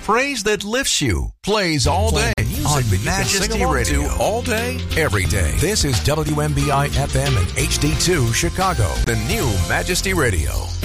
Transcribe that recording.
praise that lifts you. Plays all day on Majesty Radio. All day, every day. This is WMBI FM and HD2 Chicago, the new Majesty Radio.